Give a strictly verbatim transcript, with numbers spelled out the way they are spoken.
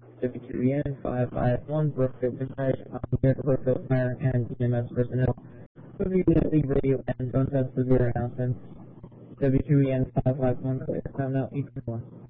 W two E N five five one, Brookfield Midnight, um, here to Brookfield Fire and E M S personnel. W two E N League Radio and don't have severe announcements. W two E N five five one, clear. Time now, eight twenty-one.